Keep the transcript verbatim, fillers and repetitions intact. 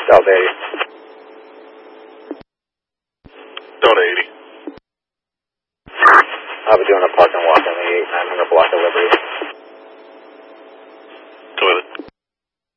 Delta eighty. Delta eighty. I'll be doing a park and walk on the eight nine hundred block of Liberty.